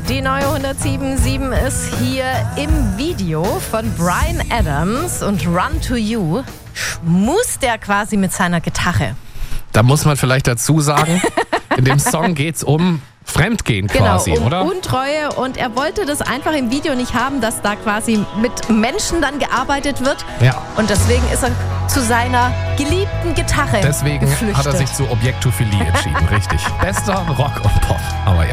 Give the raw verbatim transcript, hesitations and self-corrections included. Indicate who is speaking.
Speaker 1: Die neue hundertsieben Komma sieben ist hier im Video von Bryan Adams und Run to You. Schmust der quasi mit seiner Gitarre.
Speaker 2: Da muss man vielleicht dazu sagen, in dem Song geht es um Fremdgehen quasi,
Speaker 1: genau, um
Speaker 2: oder?
Speaker 1: Untreue, und er wollte das einfach im Video nicht haben, dass da quasi mit Menschen dann gearbeitet wird.
Speaker 2: Ja.
Speaker 1: Und deswegen ist er zu seiner geliebten Gitarre
Speaker 2: Deswegen
Speaker 1: geflüchtet.
Speaker 2: hat er sich zu Objektophilie entschieden, richtig. Bester Rock und Pop. Aber ja.